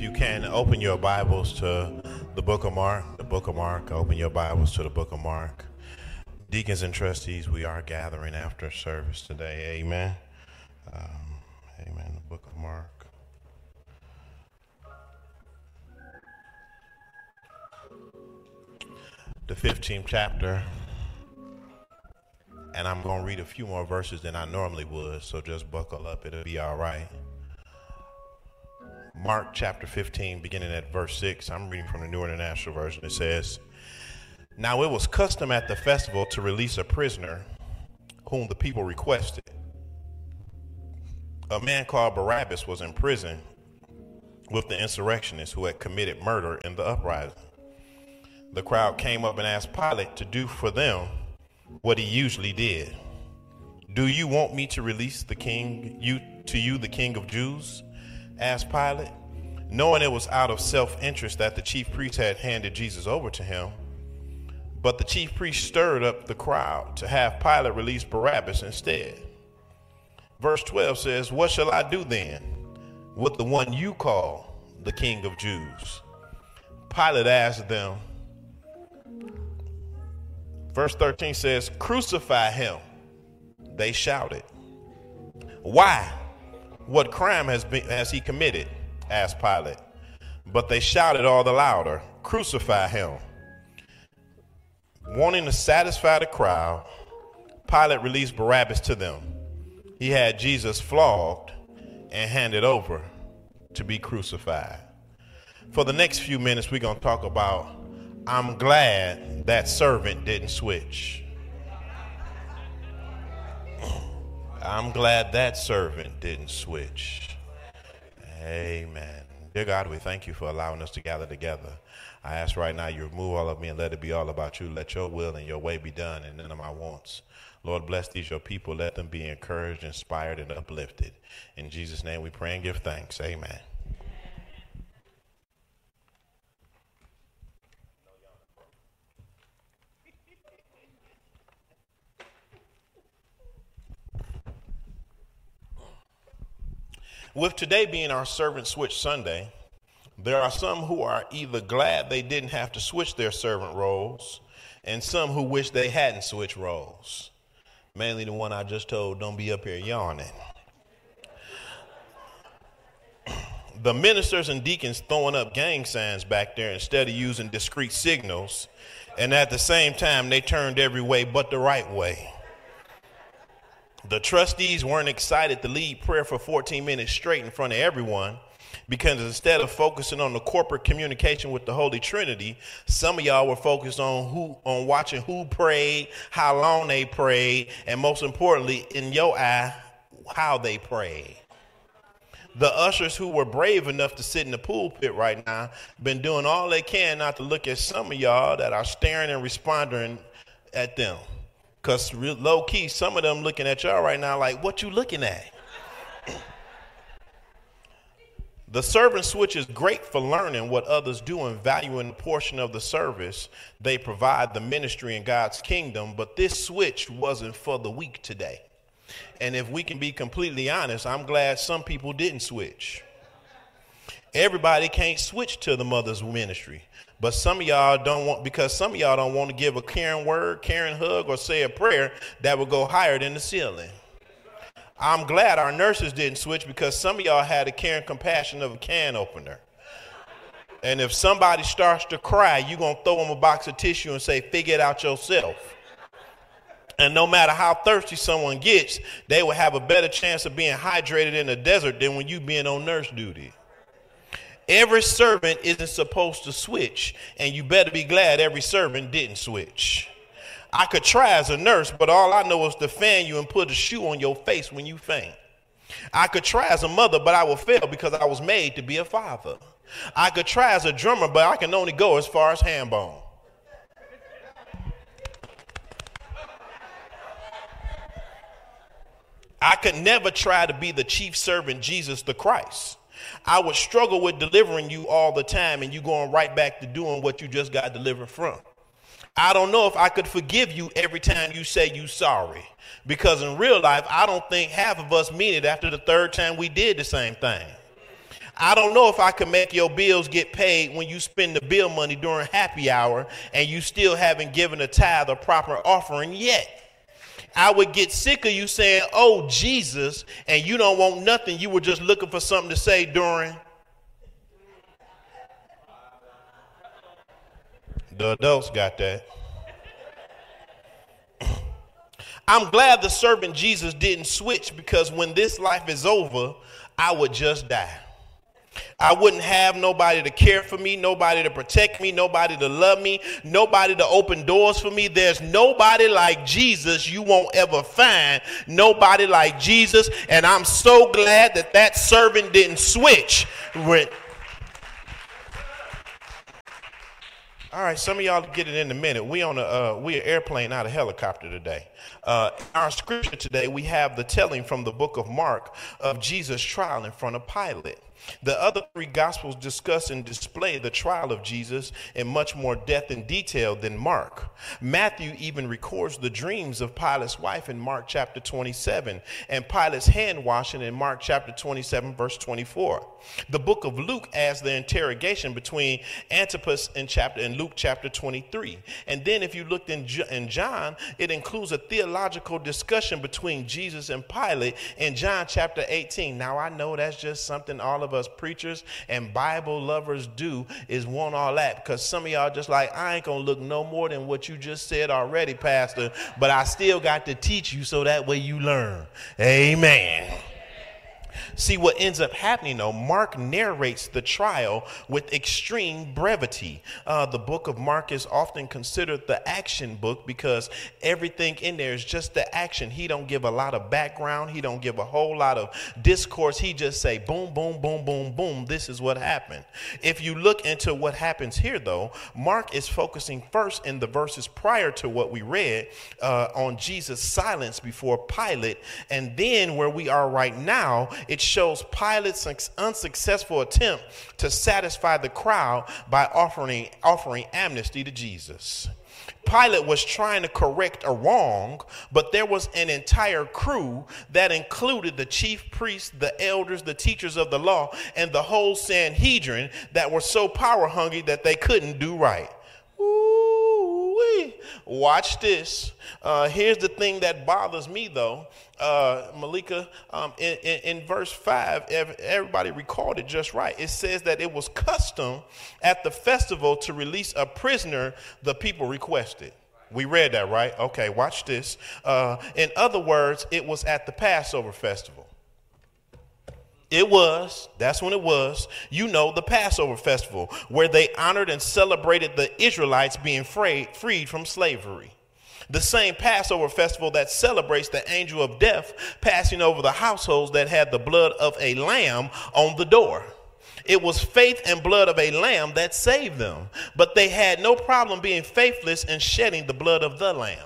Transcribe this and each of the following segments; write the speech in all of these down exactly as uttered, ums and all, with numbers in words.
you can, open your Bibles to the book of Mark. The book of Mark. Open your Bibles to the book of Mark. Deacons and trustees, we are gathering after service today. Amen. Um, amen. The book of Mark. The fifteenth chapter. And I'm going to read a few more verses than I normally would, so just buckle up. It'll be all right. Mark chapter fifteen, beginning at verse six. I'm reading from the New International Version. It says, "Now it was custom at the festival to release a prisoner whom the people requested. A man called Barabbas was in prison with the insurrectionists who had committed murder in the uprising. The crowd came up and asked Pilate to do for them what he usually did. 'Do you want me to release the king, you to you, the King of Jews?' asked Pilate, knowing it was out of self-interest that the chief priest had handed Jesus over to him. But the chief priest stirred up the crowd to have Pilate release Barabbas instead. Verse twelve says, 'What shall I do then with the one you call the King of Jews?' Pilate asked them." Verse thirteen says, "Crucify him." They shouted. "Why? What crime has been has he committed?" asked Pilate. But they shouted all the louder, "Crucify him." Wanting to satisfy the crowd, Pilate released Barabbas to them. He had Jesus flogged and handed over to be crucified. For the next few minutes, we're going to talk about, I'm glad that servant didn't switch. I'm glad that servant didn't switch. Amen. Dear God, we thank you for allowing us to gather together. I ask right now you remove all of me and let it be all about you. Let your will and your way be done and none of my wants. Lord, bless these your people. Let them be encouraged, inspired, and uplifted. In Jesus' name we pray and give thanks. Amen. With today being our servant switch Sunday, there are some who are either glad they didn't have to switch their servant roles and some who wish they hadn't switched roles. Mainly the one I just told, don't be up here yawning. The ministers and deacons throwing up gang signs back there instead of using discreet signals, and at the same time they turned every way but the right way. The trustees weren't excited to lead prayer for fourteen minutes straight in front of everyone because instead of focusing on the corporate communication with the Holy Trinity, some of y'all were focused on who, on watching who prayed, how long they prayed, and most importantly, in your eye, how they prayed. The ushers who were brave enough to sit in the pulpit right now been doing all they can not to look at some of y'all that are staring and responding at them. Because low key, some of them looking at y'all right now like, what you looking at? The servant switch is great for learning what others do and valuing the portion of the service they provide the ministry in God's kingdom. But this switch wasn't for the weak today. And if we can be completely honest, I'm glad some people didn't switch. Everybody can't switch to the mother's ministry. But some of y'all don't want, because some of y'all don't want to give a caring word, caring hug, or say a prayer that will go higher than the ceiling. I'm glad our nurses didn't switch because some of y'all had a caring compassion of a can opener. And if somebody starts to cry, you're going to throw them a box of tissue and say, figure it out yourself. And no matter how thirsty someone gets, they will have a better chance of being hydrated in the desert than when you being on nurse duty. Every servant isn't supposed to switch, and you better be glad every servant didn't switch. I could try as a nurse, but all I know is to fan you and put a shoe on your face when you faint. I could try as a mother, but I will fail because I was made to be a father. I could try as a drummer, but I can only go as far as ham bone. I could never try to be the chief servant, Jesus the Christ. I would struggle with delivering you all the time and you going right back to doing what you just got delivered from. I don't know if I could forgive you every time you say you sorry, because in real life, I don't think half of us mean it after the third time we did the same thing. I don't know if I can make your bills get paid when you spend the bill money during happy hour and you still haven't given a tithe or proper offering yet. I would get sick of you saying, oh, Jesus, and you don't want nothing. You were just looking for something to say during. The adults got that. I'm glad the servant Jesus didn't switch, because when this life is over, I would just die. I wouldn't have nobody to care for me, nobody to protect me, nobody to love me, nobody to open doors for me. There's nobody like Jesus. You won't ever find nobody like Jesus. And I'm so glad that that servant didn't switch. All right, some of y'all get it in a minute. We on a uh, we an airplane, not a helicopter today. Uh, our scripture today, we have the telling from the book of Mark of Jesus' trial in front of Pilate. The other three gospels discuss and display the trial of Jesus in much more depth and detail than Mark. Matthew even records the dreams of Pilate's wife in Mark chapter twenty-seven and Pilate's hand washing in Mark chapter twenty-seven, verse twenty-four. The book of Luke adds the interrogation between Antipas in chapter in Luke chapter twenty-three. And then if you looked in, in John, it includes a theological discussion between Jesus and Pilate in John chapter eighteen. Now I know that's just something all of us preachers and Bible lovers do, is want all that, because some of y'all just like, I ain't gonna look no more than what you just said already, Pastor, but I still got to teach you so that way you learn. Amen. See, what ends up happening, though, Mark narrates the trial with extreme brevity. Uh, the book of Mark is often considered the action book because everything in there is just the action. He don't give a lot of background. He don't give a whole lot of discourse. He just say, boom, boom, boom, boom, boom. This is what happened. If you look into what happens here, though, Mark is focusing first in the verses prior to what we read uh, on Jesus' silence before Pilate. And then where we are right now, it shows Pilate's unsuccessful attempt to satisfy the crowd by offering, offering amnesty to Jesus. Pilate was trying to correct a wrong, but there was an entire crew that included the chief priests, the elders, the teachers of the law, and the whole Sanhedrin that were so power hungry that they couldn't do right. Ooh-wee. Watch this. Uh, here's the thing that bothers me, though. Uh, Malika, um, in, in, in verse five, everybody recalled it just right. It says that it was custom at the festival to release a prisoner the people requested. We read that, right? Okay, watch this. Uh, in other words, it was at the Passover festival. It was, that's when it was, you know, the Passover festival, where they honored and celebrated the Israelites being free, freed from slavery. The same Passover festival that celebrates the angel of death passing over the households that had the blood of a lamb on the door. It was faith and blood of a lamb that saved them, but they had no problem being faithless and shedding the blood of the lamb.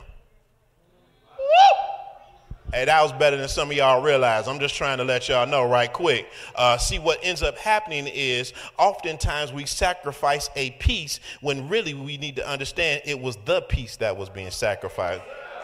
Woo! Hey, that was better than some of y'all realize. I'm just trying to let y'all know right quick. Uh, see, what ends up happening is oftentimes we sacrifice a piece when really we need to understand it was the piece that was being sacrificed.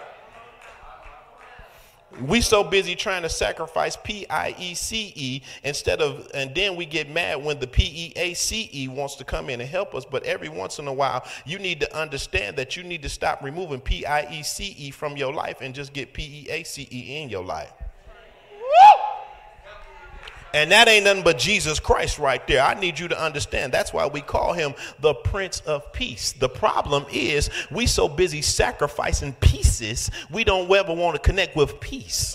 We so busy trying to sacrifice P I E C E instead of, and then we get mad when the P E A C E wants to come in and help us. But every once in a while, you need to understand that you need to stop removing P I E C E from your life and just get P E A C E in your life. Woo! And that ain't nothing but Jesus Christ right there. I need you to understand. That's why we call him the Prince of Peace. The problem is we so busy sacrificing pieces, we don't ever want to connect with peace.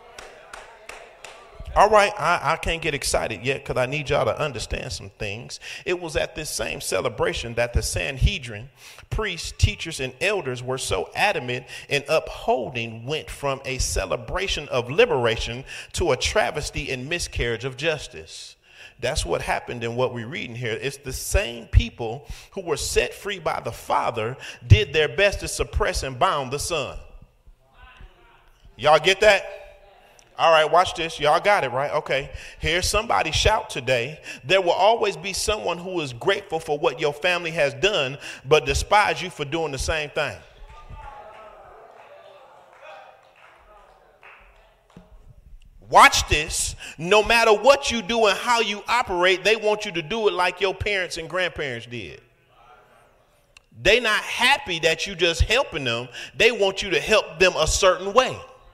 All right, I, I can't get excited yet because I need y'all to understand some things. It was at this same celebration that the Sanhedrin, priests, teachers, and elders were so adamant in upholding went from a celebration of liberation to a travesty and miscarriage of justice. That's what happened in what we're reading here. It's the same people who were set free by the Father did their best to suppress and bound the Son. Y'all get that? All right, watch this. Y'all got it, right? Okay. Here's somebody shout today. There will always be someone who is grateful for what your family has done, but despise you for doing the same thing. Watch this. No matter what you do and how you operate, they want you to do it like your parents and grandparents did. They not happy that you just helping them. They want you to help them a certain way.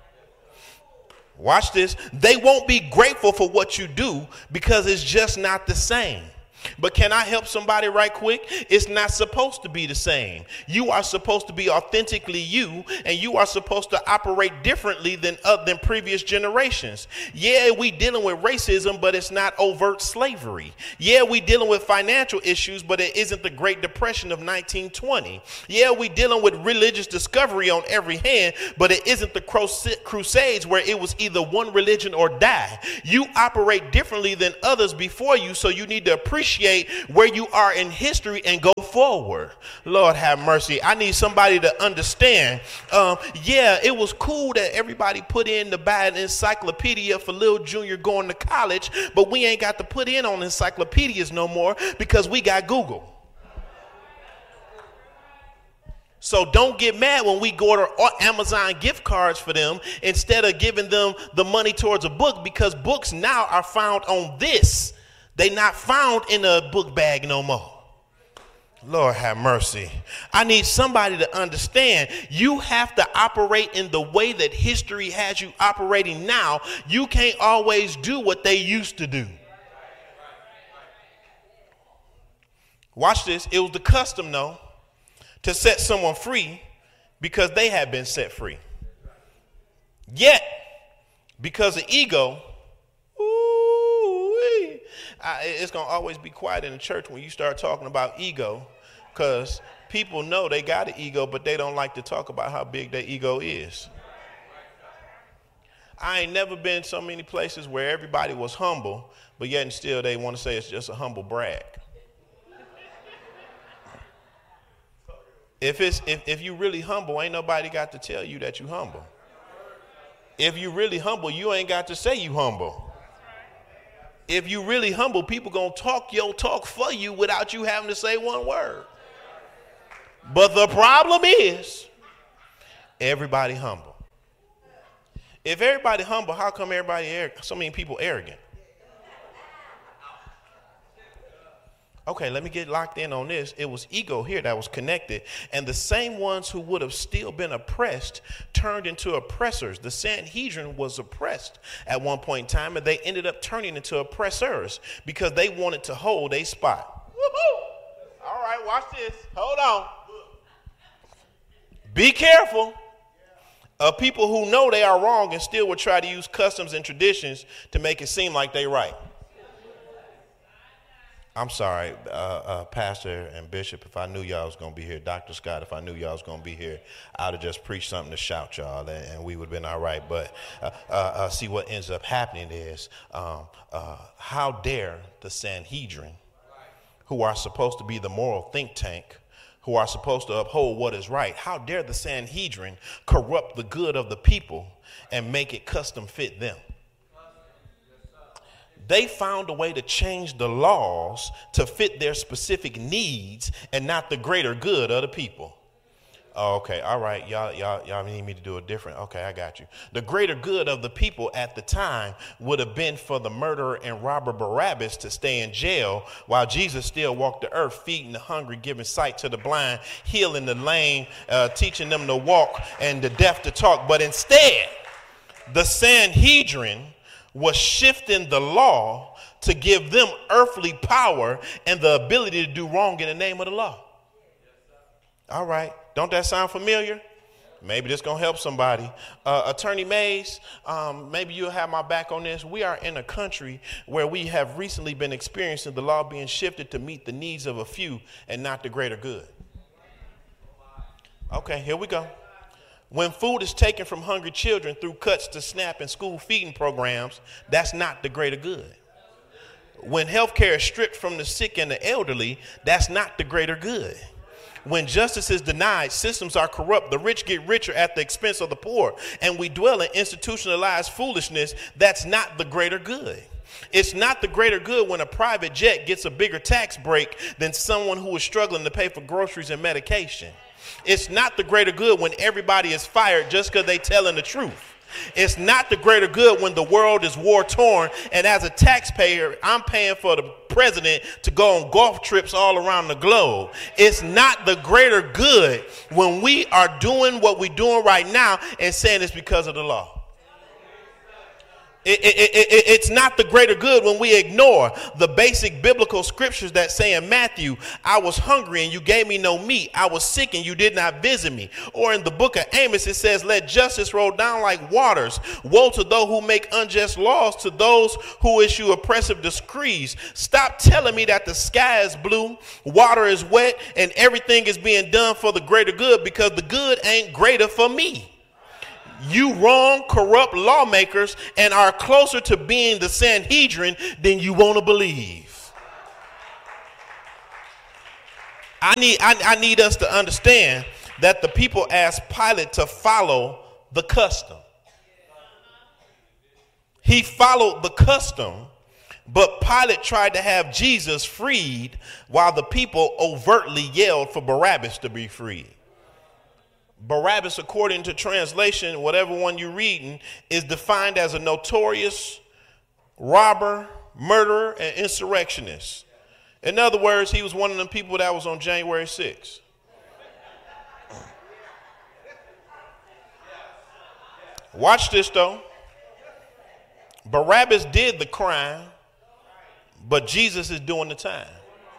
Watch this. They won't be grateful for what you do because it's just not the same. But can I help somebody right quick? It's not supposed to be the same. You are supposed to be authentically you, and you are supposed to operate differently than uh, than previous generations. Yeah, we dealing with racism, but it's not overt slavery. Yeah, we dealing with financial issues, but it isn't the Great Depression of nineteen twenty. Yeah, we dealing with religious discovery on every hand, but it isn't the Crusades where it was either one religion or die. You operate differently than others before you, so you need to appreciate where you are in history and go forward. Lord have mercy. I need somebody to understand. Um, yeah, it was cool that everybody put in to buy an encyclopedia for Lil Junior going to college, but we ain't got to put in on encyclopedias no more because we got Google. So don't get mad when we go to Amazon gift cards for them instead of giving them the money towards a book, because books now are found on this. They not found in a book bag no more. Lord have mercy. I need somebody to understand you have to operate in the way that history has you operating now. You can't always do what they used to do. Watch this. It was the custom, though, to set someone free because they had been set free. Yet, because of ego, I, it's going to always be quiet in the church when you start talking about ego, because people know they got an ego, but they don't like to talk about how big their ego is. I ain't never been so many places where everybody was humble, but yet and still they want to say it's just a humble brag. If it's if, if you really humble, ain't nobody got to tell you that you humble. If you really humble, you ain't got to say you humble. If you really humble, people gonna talk your talk for you without you having to say one word. But the problem is, everybody humble. If everybody humble, how come everybody so many people arrogant? Okay, let me get locked in on this. It was ego here that was connected. And the same ones who would have still been oppressed turned into oppressors. The Sanhedrin was oppressed at one point in time, and they ended up turning into oppressors because they wanted to hold a spot. Woo-hoo! All right, watch this. Hold on. Be careful of people who know they are wrong and still will try to use customs and traditions to make it seem like they right. I'm sorry, uh, uh, Pastor and Bishop, if I knew y'all was going to be here. Doctor Scott, if I knew y'all was going to be here, I would have just preached something to shout y'all, and, and we would have been all right. But uh, uh, uh, see, what ends up happening is, um, uh, how dare the Sanhedrin, who are supposed to be the moral think tank, who are supposed to uphold what is right, how dare the Sanhedrin corrupt the good of the people and make it custom fit them? They found a way to change the laws to fit their specific needs and not the greater good of the people. Oh, okay, all right, y'all, y'all, y'all need me to do it different. Okay, I got you. The greater good of the people at the time would have been for the murderer and robber Barabbas to stay in jail while Jesus still walked the earth, feeding the hungry, giving sight to the blind, healing the lame, uh, teaching them to walk, and the deaf to talk. But instead, the Sanhedrin was shifting the law to give them earthly power and the ability to do wrong in the name of the law. All right. Don't that sound familiar? Maybe this going to help somebody. Uh, Attorney Mays, um, maybe you'll have my back on this. We are in a country where we have recently been experiencing the law being shifted to meet the needs of a few and not the greater good. Okay, here we go. When food is taken from hungry children through cuts to SNAP and school feeding programs, that's not the greater good. When health care is stripped from the sick and the elderly, that's not the greater good. When justice is denied, systems are corrupt, the rich get richer at the expense of the poor, and we dwell in institutionalized foolishness, that's not the greater good. It's not the greater good when a private jet gets a bigger tax break than someone who is struggling to pay for groceries and medication. It's not the greater good when everybody is fired just because they telling the truth. It's not the greater good when the world is war torn, and as a taxpayer, I'm paying for the president to go on golf trips all around the globe. It's not the greater good when we are doing what we're doing right now and saying it's because of the law. It, it, it, it, it's not the greater good when we ignore the basic biblical scriptures that say in Matthew, I was hungry and you gave me no meat. I was sick and you did not visit me. Or in the book of Amos, it says, let justice roll down like waters. Woe to those who make unjust laws, to those who issue oppressive decrees. Stop telling me that the sky is blue, water is wet, and everything is being done for the greater good, because the good ain't greater for me. You wrong, corrupt lawmakers and are closer to being the Sanhedrin than you want to believe. I need, I, I need us to understand that the people asked Pilate to follow the custom. He followed the custom, but Pilate tried to have Jesus freed while the people overtly yelled for Barabbas to be freed. Barabbas, according to translation, whatever one you're reading, is defined as a notorious robber, murderer, and insurrectionist. In other words, he was one of them people that was on January sixth. Watch this, though. Barabbas did the crime, but Jesus is doing the time.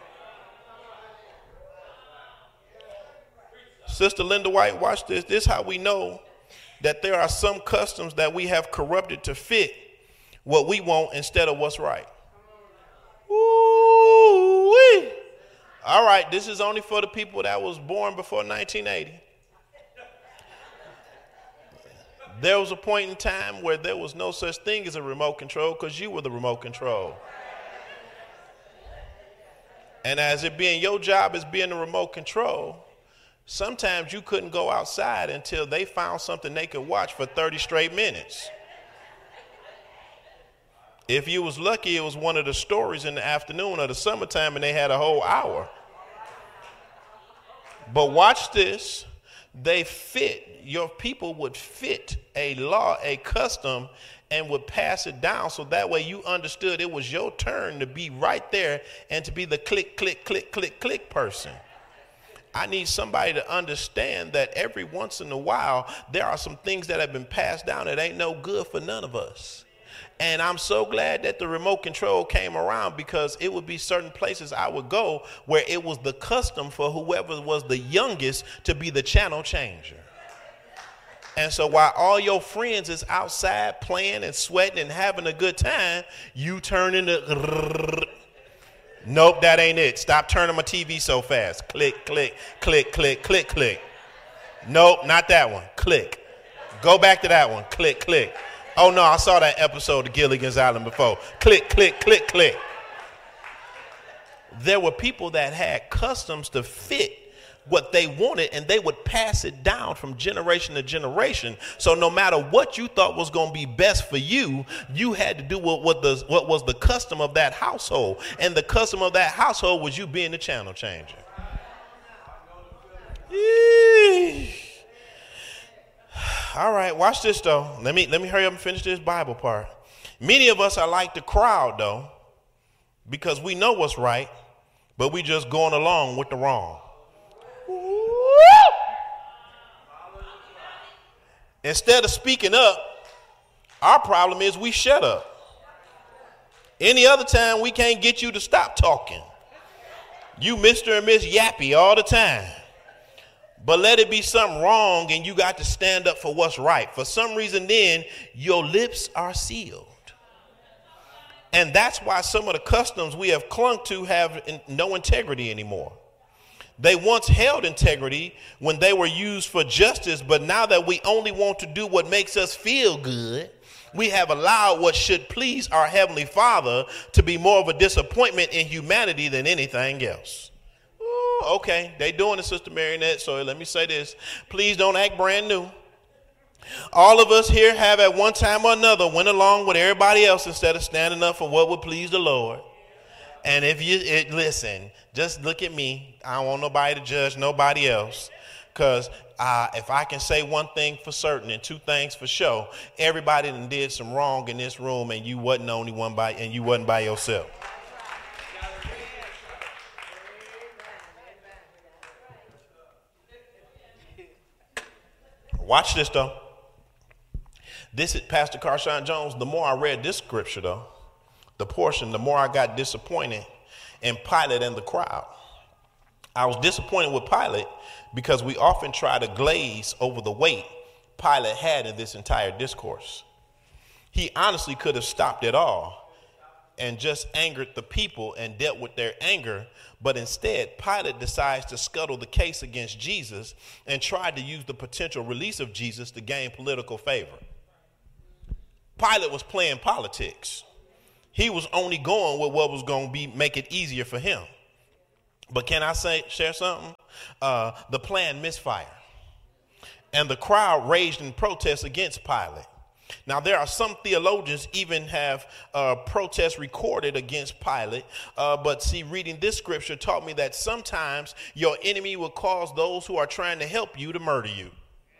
Sister Linda White, watch this. This is how we know that there are some customs that we have corrupted to fit what we want instead of what's right. Ooh-wee. All right, this is only for the people that was born before nineteen eighty. There was a point in time where there was no such thing as a remote control because you were the remote control. And as it being your job as being the remote control, sometimes you couldn't go outside until they found something they could watch for thirty straight minutes. If you was lucky, it was one of the stories in the afternoon of the summertime and they had a whole hour. But watch this. They fit, your people would fit a law, a custom, and would pass it down so that way you understood it was your turn to be right there and to be the click, click, click, click, click person. I need somebody to understand that every once in a while, there are some things that have been passed down that ain't no good for none of us. And I'm so glad that the remote control came around, because it would be certain places I would go where it was the custom for whoever was the youngest to be the channel changer. And so while all your friends is outside playing and sweating and having a good time, you turn into... Nope, that ain't it. Stop turning my T V so fast. Click, click, click, click, click, click. Nope, not that one. Click. Go back to that one. Click, click. Oh, no, I saw that episode of Gilligan's Island before. Click, click, click, click. There were people that had customs to fit what they wanted, and they would pass it down from generation to generation. So no matter what you thought was going to be best for you, you had to do what, what, the, what was the custom of that household. And the custom of that household was you being the channel changer. Eesh. All right, watch this, though. Let me, let me hurry up and finish this Bible part. Many of us are like the crowd, though, because we know what's right, but we just going along with the wrong. Instead of speaking up, our problem is we shut up. Any other time, we can't get you to stop talking. You Mister and Miss Yappy all the time. But let it be something wrong and you got to stand up for what's right. For some reason, then your lips are sealed. And that's why some of the customs we have clung to have no integrity anymore. They once held integrity when they were used for justice, but now that we only want to do what makes us feel good, we have allowed what should please our Heavenly Father to be more of a disappointment in humanity than anything else. Ooh, okay, they doing it, Sister Marionette, so let me say this. Please don't act brand new. All of us here have at one time or another went along with everybody else instead of standing up for what would please the Lord. And if you it, listen, just look at me. I don't want nobody to judge nobody else, because uh, if I can say one thing for certain and two things for sure, everybody done did some wrong in this room, and you wasn't the only one by, and you wasn't by yourself. Watch this though. This is Pastor Carshawn Jones. The more I read this scripture though, the portion, the more I got disappointed in Pilate and the crowd. I was disappointed with Pilate because we often try to glaze over the weight Pilate had in this entire discourse. He honestly could have stopped it all and just angered the people and dealt with their anger. But instead, Pilate decides to scuttle the case against Jesus and tried to use the potential release of Jesus to gain political favor. Pilate was playing politics. He was only going with what was going to be make it easier for him. But can I say share something? Uh, the plan misfired, and the crowd raged in protest against Pilate. Now, there are some theologians even have uh, protests recorded against Pilate. Uh, but see, reading this scripture taught me that sometimes your enemy will cause those who are trying to help you to murder you.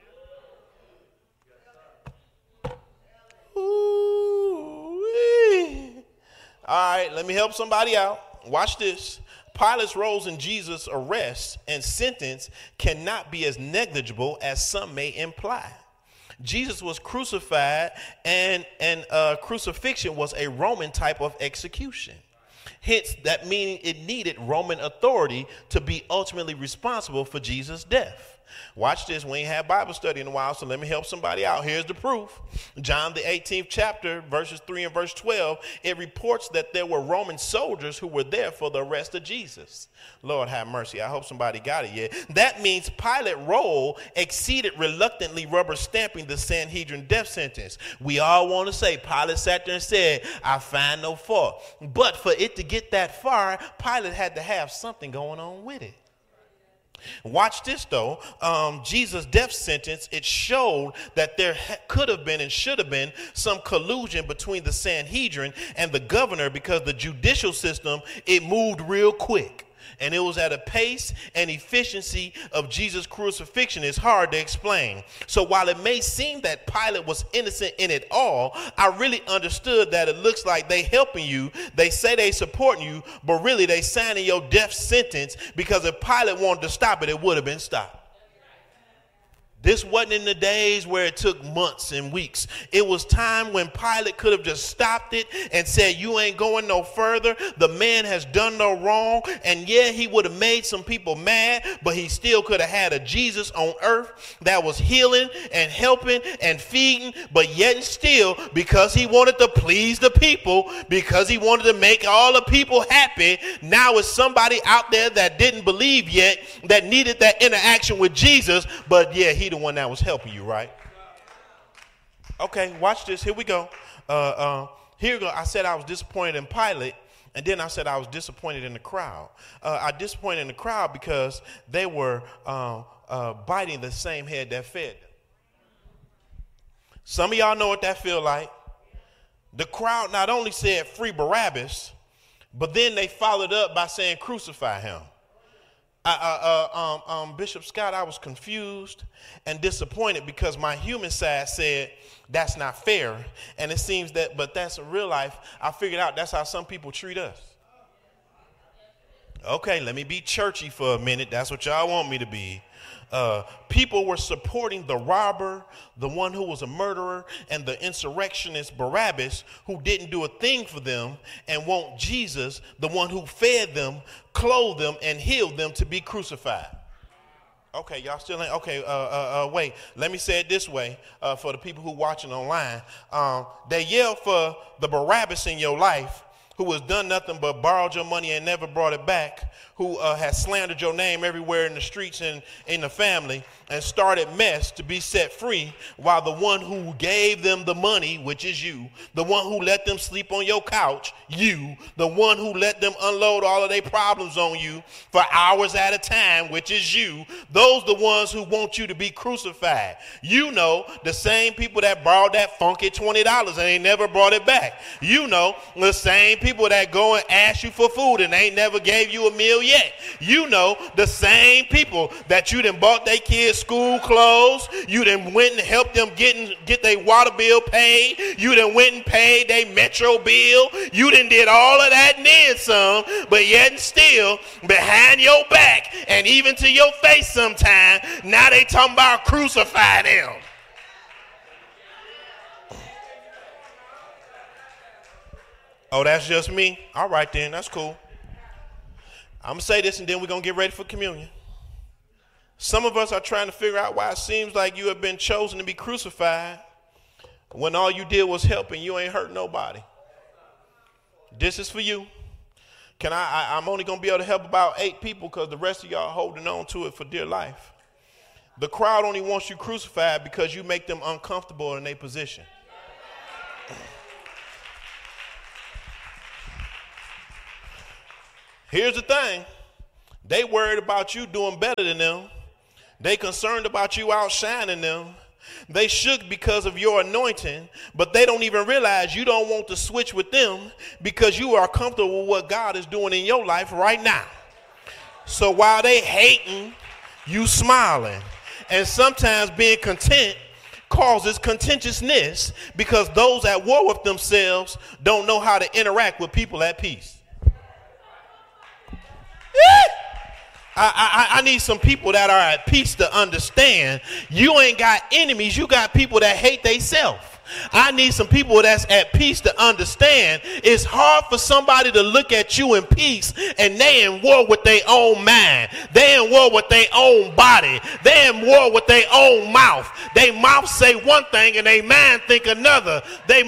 Ooh-wee. All right, let me help somebody out. Watch this. Pilate's roles in Jesus' arrest and sentence cannot be as negligible as some may imply. Jesus was crucified, and, and uh, crucifixion was a Roman type of execution. Hence, that meaning it needed Roman authority to be ultimately responsible for Jesus' death. Watch this. We ain't had Bible study in a while, so let me help somebody out. Here's the proof. John, the eighteenth chapter, verses three and verse twelve, it reports that there were Roman soldiers who were there for the arrest of Jesus. Lord have mercy. I hope somebody got it yet. That means Pilate's role exceeded reluctantly rubber stamping the Sanhedrin death sentence. We all want to say Pilate sat there and said, I find no fault. But for it to get that far, Pilate had to have something going on with it. Watch this though. Um, Jesus' death sentence, it showed that there ha- could have been and should have been some collusion between the Sanhedrin and the governor, because the judicial system, it moved real quick. And it was at a pace and efficiency of Jesus' crucifixion is hard to explain. So while it may seem that Pilate was innocent in it all, I really understood that it looks like they helping you. They say they supporting you, but really they signing your death sentence, because if Pilate wanted to stop it, it would have been stopped. This wasn't in the days where it took months and weeks. It was time when Pilate could have just stopped it and said, you ain't going no further. The man has done no wrong. And yeah, he would have made some people mad, but he still could have had a Jesus on earth that was healing and helping and feeding. But yet and still, because he wanted to please the people, because he wanted to make all the people happy, now it's somebody out there that didn't believe yet, that needed that interaction with Jesus. But yeah, he the one that was helping you, right? Okay, watch this. Here we go. Uh, uh, here we go. I said I was disappointed in Pilate, and then I said I was disappointed in the crowd. Uh, I disappointed in the crowd because they were uh, uh, biting the same head that fed them. Some of y'all know what that feel like. The crowd not only said free Barabbas, but then they followed up by saying crucify him. I, uh, uh, um, um, Bishop Scott, I was confused and disappointed because my human side said that's not fair. And it seems that, but that's in real life. I figured out that's how some people treat us. Okay, let me be churchy for a minute. That's what y'all want me to be. Uh, people were supporting the robber, the one who was a murderer, and the insurrectionist Barabbas, who didn't do a thing for them, and want Jesus, the one who fed them, clothed them, and healed them, to be crucified. Okay, y'all still ain't, okay, uh, uh, uh, wait, let me say it this way uh, for the people who watching online. Um, they yell for the Barabbas in your life, who has done nothing but borrowed your money and never brought it back, who uh, has slandered your name everywhere in the streets and in the family, and started mess, to be set free, while the one who gave them the money, which is you, the one who let them sleep on your couch, you, the one who let them unload all of their problems on you for hours at a time, which is you, those the ones who want you to be crucified. You know, the same people that borrowed that funky twenty dollars and ain't never brought it back. You know, the same people that go and ask you for food and ain't never gave you a meal yet. You know, the same people that you done bought their kids school clothes. You done went and helped them getting, get their water bill paid. You done went and paid their metro bill. You done did all of that and then some, but yet and still behind your back and even to your face sometime, now they talking about crucify them. Oh, that's just me? All right then, that's cool. I'm going to say this and then we're going to get ready for communion. Some of us are trying to figure out why it seems like you have been chosen to be crucified when all you did was help and you ain't hurt nobody. This is for you. Can I, I I'm only going to be able to help about eight people because the rest of y'all holding on to it for dear life. The crowd only wants you crucified because you make them uncomfortable in their position. Here's the thing. They worried about you doing better than them. They concerned about you outshining them. They shook because of your anointing, but they don't even realize you don't want to switch with them because you are comfortable with what God is doing in your life right now. So while they hating, you smiling. And sometimes being content causes contentiousness because those at war with themselves don't know how to interact with people at peace. I, I, I need some people that are at peace to understand you ain't got enemies. You got people that hate themselves. I need some people that's at peace to understand it's hard for somebody to look at you in peace and they in war with their own mind. They in war with their own body. They in war with their own mouth. They mouth say one thing and they mind think another. They